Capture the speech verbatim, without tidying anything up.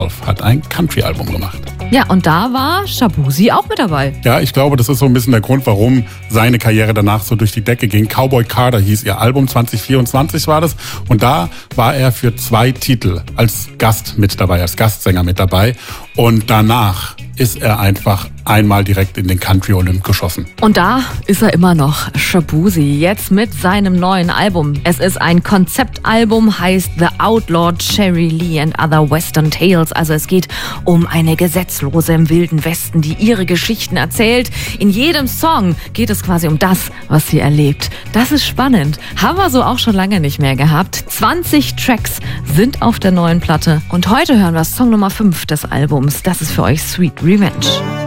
hat ein Country-Album gemacht. Ja, und da war Shaboozey auch mit dabei. Ja, ich glaube, das ist so ein bisschen der Grund, warum seine Karriere danach so durch die Decke ging. Cowboy Carter hieß ihr Album, zwanzig vierundzwanzig war das. Und da war er für zwei Titel als Gast mit dabei, als Gastsänger mit dabei. Und danach ist er einfach einmal direkt in den Country Olymp geschossen. Und da ist er immer noch, Shaboozey, jetzt mit seinem neuen Album. Es ist ein Konzeptalbum, heißt The Outlawed Cherry Lee and Other Western Tales. Also es geht um eine Gesetzlose im Wilden Westen, die ihre Geschichten erzählt. In jedem Song geht es quasi um das, was sie erlebt. Das ist spannend. Haben wir so auch schon lange nicht mehr gehabt. zwanzig Tracks sind auf der neuen Platte. Und heute hören wir Song Nummer fünf des Albums. Das ist für euch Sweet Revenge.